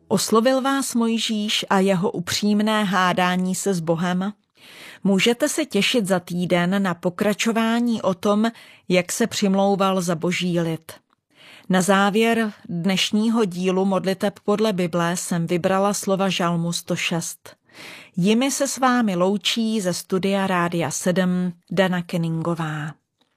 Oslovil vás Mojžíš a jeho upřímné hádání se s Bohem? Můžete se těšit za týden na pokračování o tom, jak se přimlouval za Boží lid. Na závěr dnešního dílu Modliteb podle Bible jsem vybrala slova Žalmu 106. Jimi se s vámi loučí ze studia Rádia 7 Dana Kenningová.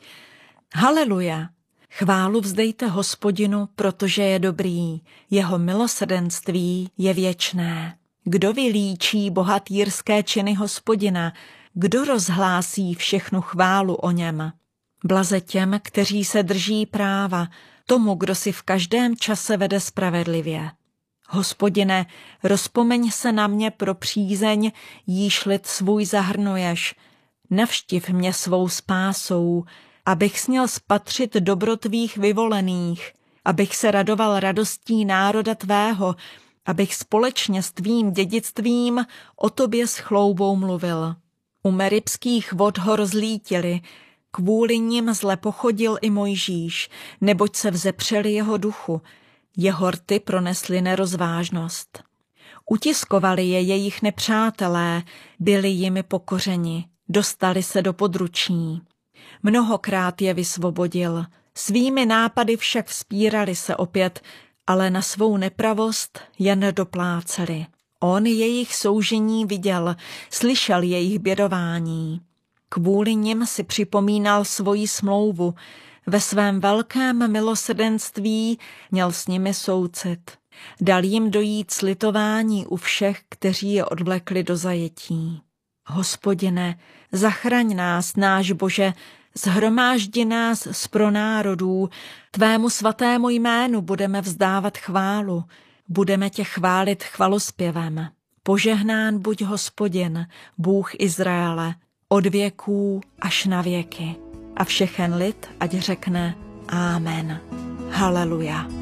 Haleluja! Chválu vzdejte Hospodinu, protože je dobrý, jeho milosrdenství je věčné. Kdo vylíčí bohatýrské činy Hospodina, kdo rozhlásí všechnu chválu o něm? Blaze těm, kteří se drží práva, tomu, kdo si v každém čase vede spravedlivě. Hospodine, rozpomeň se na mě pro přízeň, jíž lid svůj zahrnuješ. Navštiv mě svou spásou, abych směl spatřit dobro tvých vyvolených, abych se radoval radostí národa tvého, abych společně s tvým dědictvím o tobě s chloubou mluvil. U Meribských vod ho rozlítili, kvůli nim zle pochodil i Mojžíš, neboť se vzepřeli jeho duchu, jeho rty pronesly nerozvážnost. Utiskovali je jejich nepřátelé, byli jimi pokořeni, dostali se do područí. Mnohokrát je vysvobodil, svými nápady však vzpírali se opět, ale na svou nepravost jen dopláceli. On jejich soužení viděl, slyšel jejich bědování. Kvůli nim si připomínal svoji smlouvu, ve svém velkém milosrdenství měl s nimi soucit. Dal jim dojít slitování u všech, kteří je odvlekli do zajetí. Hospodine, zachraň nás, náš Bože, shromáždi nás z pronárodů, tvému svatému jménu budeme vzdávat chválu, budeme tě chválit chvalospěvem. Požehnán buď Hospodin, Bůh Izraele, od věků až na věky. A všechen lid ať řekne Amen. Haleluja.